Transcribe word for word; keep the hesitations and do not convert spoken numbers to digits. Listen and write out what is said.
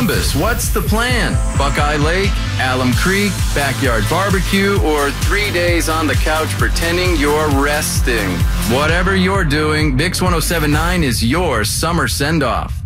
Columbus, what's the plan? Buckeye Lake, Alum Creek, backyard barbecue, or three days on the couch pretending you're resting? Whatever you're doing, Bix one oh seven point nine is your summer send-off.